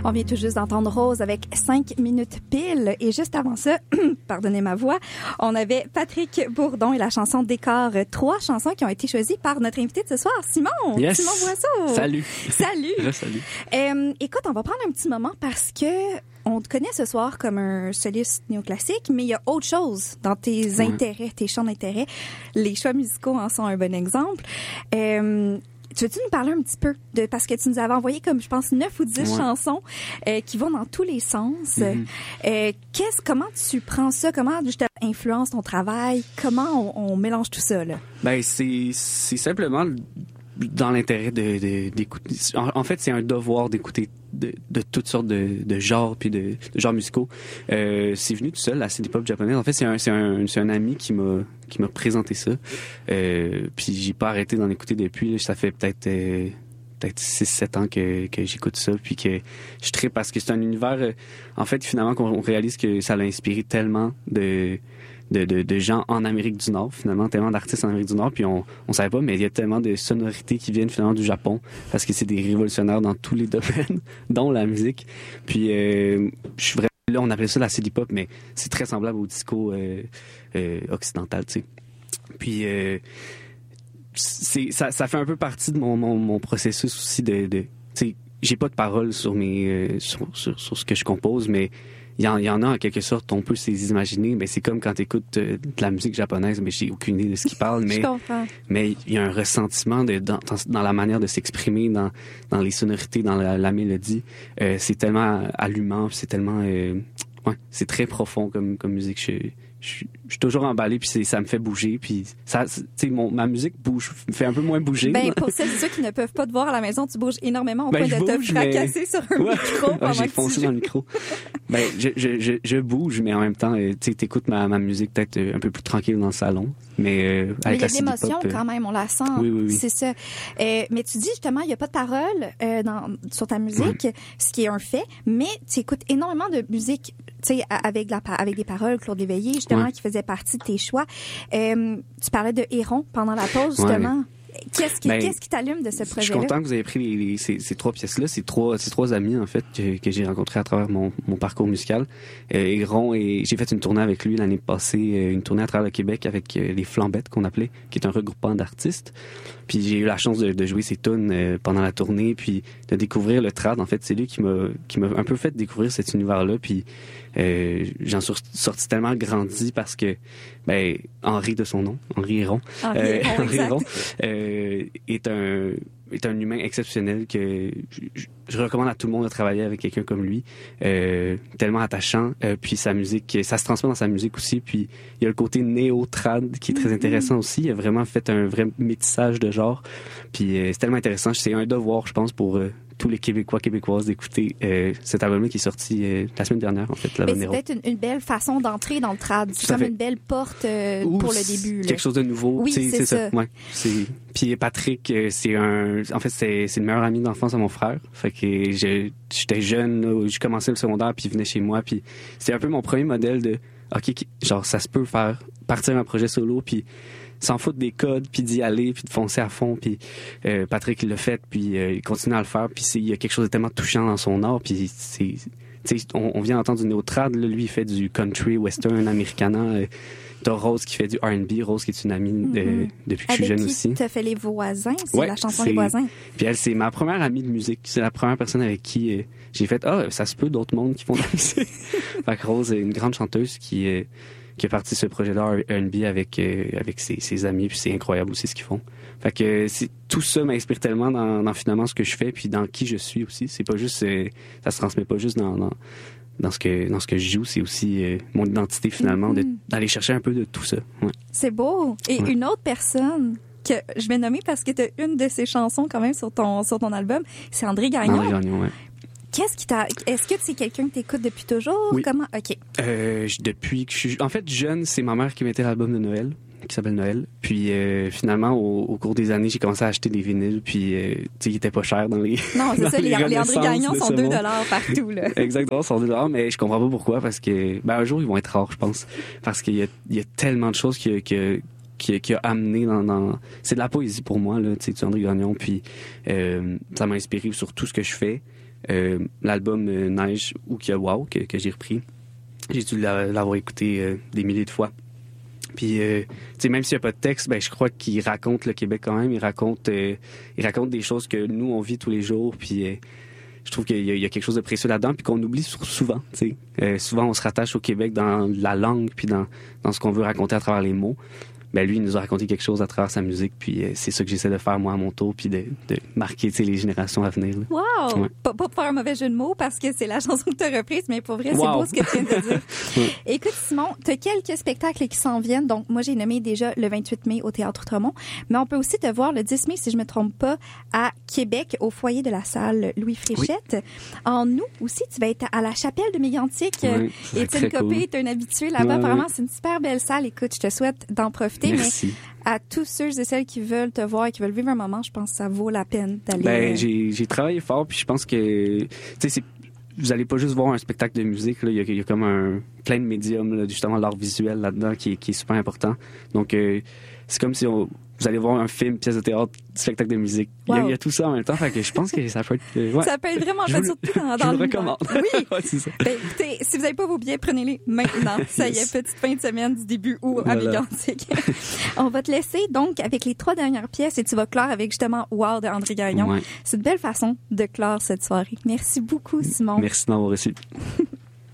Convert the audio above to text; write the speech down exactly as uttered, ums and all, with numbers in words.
On vient tout juste d'entendre Rose avec cinq minutes pile. Et juste avant ça, pardonnez ma voix, on avait Patrick Bourdon et la chanson Décor. Trois chansons qui ont été choisies par notre invité de ce soir, Simon. Yes. Simon Boisseau. Salut. Salut. Salut. Euh, écoute, on va prendre un petit moment parce que on te connaît ce soir comme un soliste néoclassique, mais il y a autre chose dans tes Ouais. intérêts, tes champs d'intérêt. Les choix musicaux en sont un bon exemple. Euh, Tu veux-tu nous parler un petit peu de, parce que tu nous avais envoyé comme, je pense, neuf ou dix Ouais. chansons euh, qui vont dans tous les sens. Mm-hmm. Euh, qu'est-ce, comment tu prends ça? Comment justement influence ton travail? Comment on, on mélange tout ça, là? Ben, c'est, c'est simplement dans l'intérêt de, de, d'écouter. En, en fait, c'est un devoir d'écouter de, de toutes sortes de, de genres puis de, de genres musicaux. Euh, c'est venu tout seul, la city pop japonaise. En fait, c'est un, c'est un, c'est un ami qui m'a, qui m'a présenté ça. Euh, puis j'ai pas arrêté d'en écouter depuis. Ça fait peut-être, euh, peut-être six sept ans que, que j'écoute ça puis que je trippe parce que c'est un univers, euh, en fait, finalement, qu'on réalise que ça l'a inspiré tellement de, de, de, de gens en Amérique du Nord, finalement, tellement d'artistes en Amérique du Nord, puis on, on savait pas, mais il y a tellement de sonorités qui viennent finalement du Japon, parce que c'est des révolutionnaires dans tous les domaines, dont la musique. Puis, euh, je suis vraiment, là, on appelle ça la city pop, mais c'est très semblable au disco euh, euh, occidental, tu sais. Puis, euh, c'est, ça, ça fait un peu partie de mon, mon, mon processus aussi de, de tu sais, j'ai pas de paroles sur mes, euh, sur, sur, sur ce que je compose, mais il y en, il y en a en quelque sorte, on peut les imaginer, mais c'est comme quand tu écoutes euh, de la musique japonaise, mais j'ai aucune idée de ce qu'ils parlent, mais Je comprends. mais il y a un ressentiment de, dans, dans, dans la manière de s'exprimer, dans, dans les sonorités, dans la, la mélodie. Euh, c'est tellement allumant, c'est tellement, euh, ouais, c'est très profond comme, comme musique. Je, je, je suis toujours emballé, puis c'est, ça me fait bouger, puis ça, tu sais, mon ma musique bouge, me fait un peu moins bouger. Ben, pour celles et ceux qui ne peuvent pas te voir à la maison, tu bouges énormément au Ben, point je de te bouge, fracasser mais... sur un Ouais. micro pendant Ah, j'ai que tu foncé joues. dans le micro. Ben, je, je, je, je bouge, mais en même temps, euh, tu sais, t'écoutes ma, ma musique peut-être euh, un peu plus tranquille dans le salon, mais euh, Mais avec il y a la de city l'émotion pop, euh, quand même, on la sent. Oui, oui, oui. C'est ça. Euh, mais tu dis justement, il n'y a pas de paroles euh, dans, sur ta musique, ce qui est un fait, mais tu écoutes énormément de musique, tu sais, avec, la, avec des paroles, Claude Léveillé, justement, Ouais. qui faisait partie de tes choix. Euh, tu parlais de Héron pendant la pause, justement. Ouais. Qu'est-ce qui, Ben, qu'est-ce qui t'allume de ce Je suis projet-là? content que vous ayez pris les, les- ces, ces trois pièces-là. Ces trois, ces trois amis, en fait, que, que j'ai rencontrés à travers mon, mon parcours musical. Euh, Héron, et j'ai fait une tournée avec lui l'année passée, euh, une tournée à travers le Québec avec euh, les Flambettes, qu'on appelait, qui est un regroupement d'artistes. Puis j'ai eu la chance de, de jouer ses tunes euh, pendant la tournée, puis de découvrir le trad. En fait, c'est lui qui m'a, qui m'a un peu fait découvrir cet univers-là. Puis euh, j'en suis sorti tellement grandi parce que, ben, Henri de son nom, Henri Héron, Henri euh, Héron, Henri exact. Héron, euh, est un est un humain exceptionnel que je, je- je recommande à tout le monde de travailler avec quelqu'un comme lui, euh, tellement attachant, euh, puis sa musique, ça se transmet dans sa musique aussi, puis il y a le côté néo-trad qui est très intéressant aussi, il a vraiment fait un vrai métissage de genre, puis euh, c'est tellement intéressant, c'est un devoir je pense pour euh, tous les Québécois, Québécoises d'écouter euh, cet album-là qui est sorti euh, la semaine dernière en fait, Mais l'album c'est Héron. peut-être une, une belle façon d'entrer dans le trad. C'est Tout à comme fait. une belle porte euh, Ou pour le c'est début. là. quelque chose de nouveau. Oui, tu sais, c'est c'est ça. ça. Ouais, c'est... Puis Patrick, euh, c'est un... En fait, c'est, c'est le meilleur ami d'enfance à mon frère. Fait que je- j'étais jeune, là, je commençais le secondaire, puis il venait chez moi. Puis c'est un peu mon premier modèle de... OK, qui- genre, ça se peut faire partir un projet solo, puis s'en foutre des codes, puis d'y aller, puis de foncer à fond. Puis euh, Patrick, il l'a fait, puis euh, il continue à le faire. Puis c'est- il y a quelque chose de tellement touchant dans son art, puis c'est... Tu sais, on, on vient d'entendre du néo-trad, là, lui, il fait du country, western, americana. Euh, T'as Rose qui fait du R and B, Rose qui est une amie de, Mhm. depuis que je suis Avec jeune qui aussi. t'as fait Les Voisins? C'est Ouais, la chanson c'est- Les Voisins. Puis elle, c'est ma première amie de musique. C'est la première personne avec qui euh, j'ai fait « Ah, ça se peut d'autres mondes qui font de la musique. » Fait que Rose est une grande chanteuse qui, euh, qui a parti de ce projet-là R and B avec, euh, avec ses, ses amis, puis c'est incroyable aussi ce qu'ils font. Fait que euh, c'est, tout ça m'inspire tellement dans, dans finalement ce que je fais, puis dans qui je suis aussi. C'est pas juste... euh, ça se transmet pas juste dans... dans dans ce que dans ce que je joue, c'est aussi euh, mon identité finalement, de, Mhm. d'aller chercher un peu de tout ça. Ouais. C'est beau. Et Ouais. une autre personne que je vais nommer parce que tu as une de ses chansons quand même sur ton, sur ton album, c'est André Gagnon. André Gagnon, ouais. Qu'est-ce qui t'a... Est-ce que c'est quelqu'un que t'écoutes depuis toujours? Oui. Comment? OK. Euh, je- depuis que je suis... En fait, jeune, c'est ma mère qui mettait l'album de Noël, qui s'appelle Noël. Puis euh, finalement, au, au cours des années, j'ai commencé à acheter des vinyles, puis euh, tu sais, ils étaient pas chers dans les... Non, c'est dans ça, les, les André renaissances Gagnon de sont ce deux monde. dollars partout, là. Exactement, ils sont deux dollars, mais je comprends pas pourquoi, parce que ben, un jour, ils vont être rares, je pense. Parce qu'il y a, il y a tellement de choses qui, qui, qui, qui a amené dans, dans... C'est de la poésie pour moi, là, tu sais, du André Gagnon, puis euh, ça m'a inspiré sur tout ce que je fais. Euh, l'album euh, Neige ou qu'il y a Wow que, que j'ai repris, j'ai dû l'avoir écouté euh, des milliers de fois. Puis, euh, tu sais, même s'il n'y a pas de texte, ben je crois qu'il raconte le Québec quand même. Il raconte, euh, il raconte des choses que nous on vit tous les jours. Puis, euh, je trouve qu'il y, y a quelque chose de précieux là-dedans, puis qu'on oublie souvent. Tu sais, euh, souvent on se rattache au Québec dans la langue, puis dans dans ce qu'on veut raconter à travers les mots. Ben lui, il nous a raconté quelque chose à travers sa musique, puis euh, c'est ça que j'essaie de faire moi à mon tour, puis de, de marquer, tu sais, les générations à venir. Là. Wow! Ouais. Pas, pas pour faire un mauvais jeu de mots, parce que c'est la chanson que tu as reprise, mais pour vrai, c'est wow. beau ce que tu viens de dire. Ouais. Écoute, Simon, tu as quelques spectacles qui s'en viennent. Donc, moi, j'ai nommé déjà le vingt-huit mai au Théâtre Outremont, mais on peut aussi te voir le dix mai, si je me trompe pas, à Québec, au foyer de la salle Louis Fréchette. Oui. En août aussi, tu vas être à la chapelle de Mégantic. Oui, Étienne Copé est un habitué là-bas. Ouais, Apparemment, ouais. c'est une super belle salle. Écoute, je te souhaite d'en profiter. Merci. Mais à tous ceux et celles qui veulent te voir et qui veulent vivre un moment, je pense que ça vaut la peine d'aller. Ben, j'ai, j'ai travaillé fort, puis je pense que, tu sais, c'est, vous allez pas juste voir un spectacle de musique, là. Il y a, il y a comme un, plein de médiums, là, justement, l'art visuel là-dedans qui est, qui est super important. Donc, euh, c'est comme si on, vous allez voir un film, pièce de théâtre, spectacle de musique. Wow. Il, y a, il y a tout ça en même temps, fait que je pense que ça peut être... Euh, ouais. Ça peut être vraiment fait, surtout dans, dans je le... le recommande. Oui. Ouais, c'est ça. Ben, écoutez, si vous n'avez pas vos billets, prenez-les maintenant. Ça y est, petite fin de semaine du début août à voilà. Mégantic. On va te laisser donc avec les trois dernières pièces et tu vas clore avec justement Wow de André Gagnon. Ouais. C'est une belle façon de clore cette soirée. Merci beaucoup, Simon. Merci de m'avoir reçu.